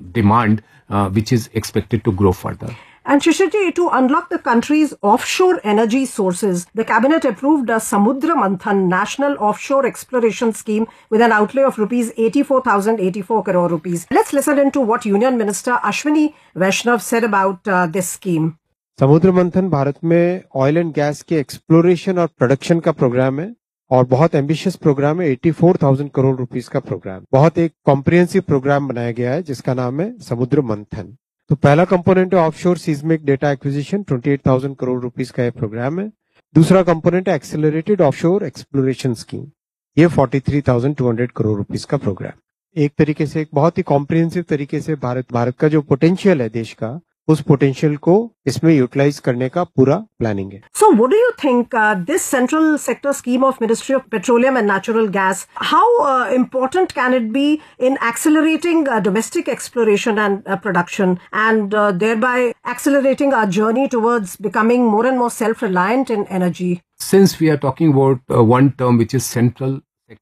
demand which is expected to grow further. And Shishirji, to unlock the country's offshore energy sources, the cabinet approved a Samudra Manthan National Offshore Exploration Scheme with an outlay of rupees 84,084 crore rupees. Let's listen into what Union Minister Ashwini Vaishnav said about this scheme. समुद्र मंथन भारत में oil and gas के एक्सप्लोरेशन और प्रोडक्शन का प्रोग्राम है और बहुत ambitious programme है। 84,000 करोड़ रुपीस का प्रोग्राम, बहुत एक कॉम्प्रिहेंसिव प्रोग्राम बनाया गया है जिसका नाम है समुद्र मंथन। तो पहला कंपोनेंट है offshore seismic data acquisition, 28,000 crore रुपीस का ये प्रोग्राम है। दूसरा कंपोनेंट है एक्सेलरेटेड ऑफशोर एक्सप्लोरेशन स्कीम, ये 43,200 करोड़ रुपीस का प्रोग्राम। एक तरीके से एक बहुत ही कॉम्प्रिहेंसिव तरीके से भारत का जो पोटेंशियल है देश का, उस पोटेंशियल को इसमें यूटिलाइज करने का पूरा प्लानिंग है। So what do you think this central sector scheme of Ministry of Petroleum and Natural Gas, how important can it be in accelerating domestic exploration and production and thereby accelerating our journey towards becoming more and more self-reliant in energy? Since we are talking about one term which is central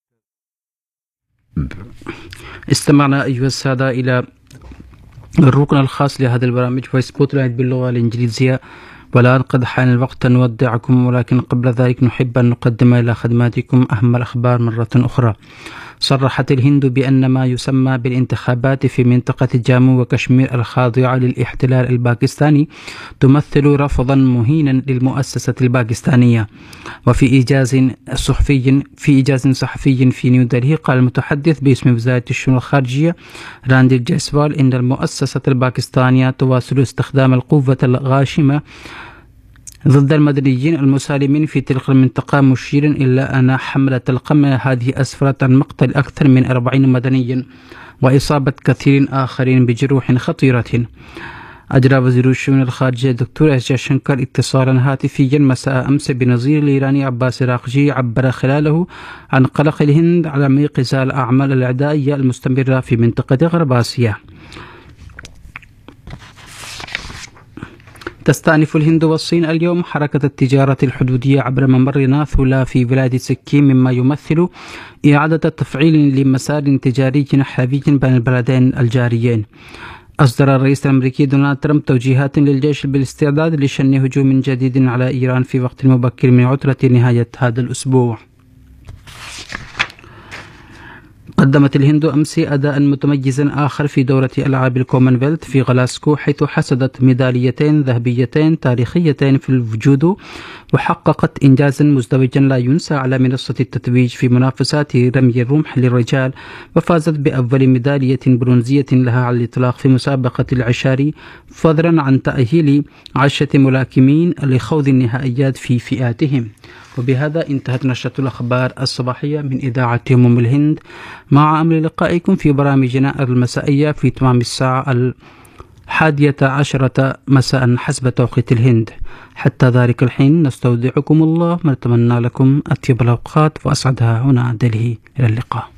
استمعنا أيها السادة إلى الركن الخاص لهذا البرنامج وسبوت لايت باللغة الإنجليزية، والآن قد حان الوقت أن نودعكم، ولكن قبل ذلك نحب أن نقدم إلى خدماتكم أهم الأخبار مرة أخرى. صرحت الهند بأن ما يسمى بالانتخابات في منطقة جامو وكشمير الخاضعة للاحتلال الباكستاني تمثل رفضا مهينا للمؤسسة الباكستانية. وفي إيجاز صحفي في نيودلهي، قال المتحدث باسم وزارة الشؤون الخارجية رانديل جيسوال إن المؤسسة الباكستانية تواصل استخدام القوة الغاشمة ضد المدنيين المسالمين في تلك المنطقة، مشيرا إلى أن حملة القمع هذه أسفرت عن مقتل أكثر من 40 مدنيا وإصابة كثير آخرين بجروح خطيرة. أجرى وزير الشؤون الخارجية الدكتور إس جيشنكر اتصالا هاتفيا مساء أمس بنظير الإيراني عباس راقجي، عبر خلاله عن قلق الهند على ميقزال الأعمال العدائية المستمرة في منطقة غرب آسيا. تستأنف الهند والصين اليوم حركة التجارة الحدودية عبر ممر ناثولا في ولاية سكيم، مما يمثل إعادة تفعيل لمسار تجاري نحوي بين البلدين الجاريين. أصدر الرئيس الأمريكي دونالد ترامب توجيهات للجيش بالاستعداد لشن هجوم جديد على إيران في وقت مبكر من عطلة نهاية هذا الأسبوع. قدمت الهند أمس أداء متميزا آخر في دورة ألعاب الكومنولث في غلاسكو، حيث حصدت ميداليتين ذهبيتين تاريخيتين في الجودو، وحققت إنجازا مزدوجا لا ينسى على منصة التتويج في منافسات رمي الرمح للرجال، وفازت بأول ميدالية برونزية لها على الإطلاق في مسابقة العشاري، فضلا عن تأهيل 10 ملاكمين لخوض النهائيات في فئاتهم. وبهذا انتهت نشرة الأخبار الصباحية من إذاعة الهند، مع أمل لقائكم في برامجنا المسائية في تمام الساعة 11 مساء حسب توقيت الهند. حتى ذلك الحين نستودعكم الله ونتمنى لكم أطيب الأوقات وأسعدها. هنا دلهي، إلى اللقاء.